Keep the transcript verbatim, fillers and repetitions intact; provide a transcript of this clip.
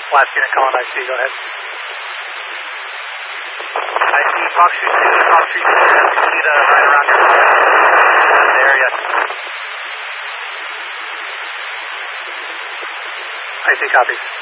Last unit calling I C, go ahead. I see Fox Street two and Fox Street four. Need a right around your the area. I C, copy.